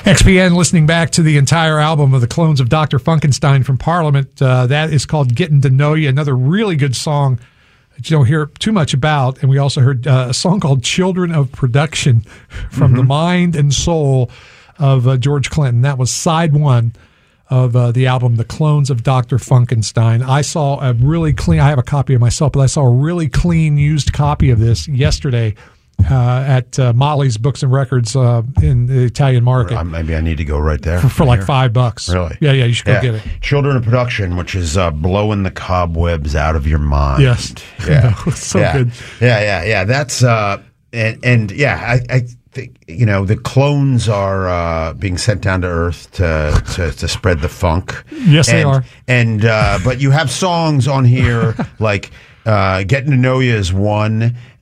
XPN listening back to the entire album of the Clones of Dr. Funkenstein from Parliament. That is called Getting to Know You, another really good song that you don't hear too much about. And we also heard a song called Children of Production from the mind and soul of George Clinton. That was side one of the album The Clones of Dr. Funkenstein. I saw a really clean, I have a copy of myself, but I saw a really clean used copy of this yesterday at Motley's Books and Records in the Italian market. Maybe I need to go right there. For like $5. Really? Yeah, you should go get it. Children of Production, which is blowing the cobwebs out of your mind. Yes. Yeah. It's so good. Yeah. That's, I think, the clones are being sent down to Earth to spread the funk. Yes, they are. And but you have songs on here like Getting to Know You is one,